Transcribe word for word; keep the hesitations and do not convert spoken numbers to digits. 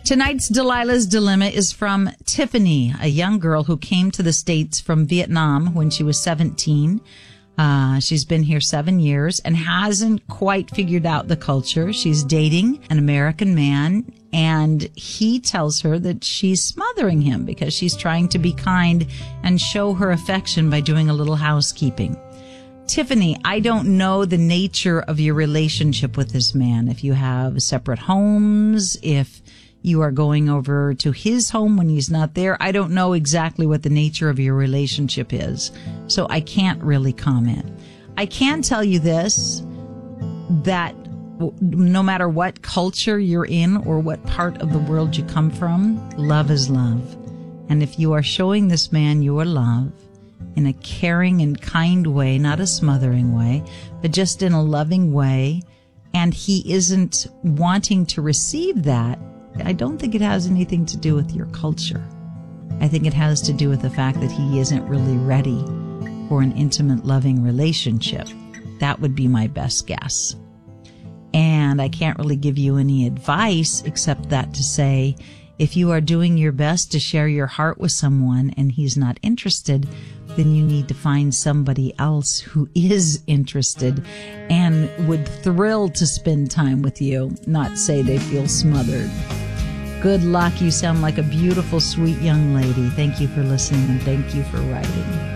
Tonight's Delilah's Dilemma is from Tiffany, a young girl who came to the States from Vietnam when she was seventeen. Uh, she's been here seven years and hasn't quite figured out the culture. She's dating an American man, and he tells her that she's smothering him because she's trying to be kind and show her affection by doing a little housekeeping. Tiffany, I don't know the nature of your relationship with this man. If you have separate homes, if you are going over to his home when he's not there, I don't know exactly what the nature of your relationship is. So I can't really comment. I can tell you this, that no matter what culture you're in or what part of the world you come from, love is love. And if you are showing this man your love in a caring and kind way, not a smothering way, but just in a loving way, and he isn't wanting to receive that, I don't think it has anything to do with your culture. I think it has to do with the fact that he isn't really ready for an intimate, loving relationship. That would be my best guess. And I can't really give you any advice except that to say, if you are doing your best to share your heart with someone and he's not interested, then you need to find somebody else who is interested and would thrill to spend time with you, not say they feel smothered. Good luck. You sound like a beautiful, sweet young lady. Thank you for listening and thank you for writing.